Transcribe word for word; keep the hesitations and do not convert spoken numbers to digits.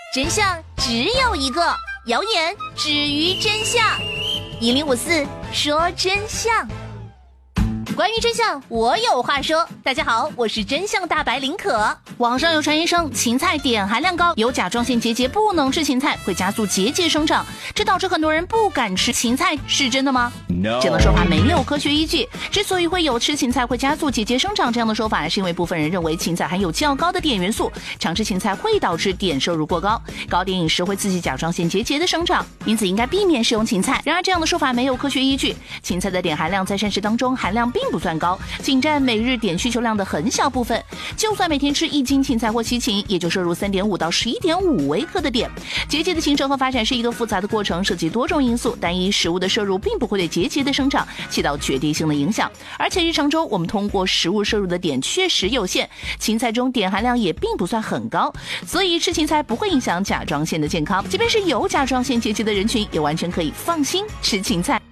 真相只有一个，谣言止于真相。一零五四说真相。关于真相，我有话说。大家好，我是真相大白林可。网上有传言称芹菜碘含量高，有甲状腺结节，不能吃芹菜，会加速结节生长，这导致很多人不敢吃芹菜，是真的吗？ No. 这样的说法没有科学依据。之所以会有吃芹菜会加速结节生长这样的说法，是因为部分人认为芹菜含有较高的碘元素，常吃芹菜会导致碘摄入过高，高碘饮食会刺激甲状腺结节的生长，因此应该避免食用芹菜。然而这样的说法没有科学依据，芹菜的碘含量在膳食当中含量并不算高，仅占每日碘需求量的很小部分。就算每天吃一斤芹菜或西芹，也就摄入 三点五到十一点五微克的碘。结节的形成和发展是一个复杂的过程，涉及多种因素，单一食物的摄入并不会对结节的生长起到决定性的影响。而且日常中我们通过食物摄入的碘确实有限，芹菜中碘含量也并不算很高，所以吃芹菜不会影响甲状腺的健康。即便是有甲状腺结节的人群，也完全可以放心吃芹菜。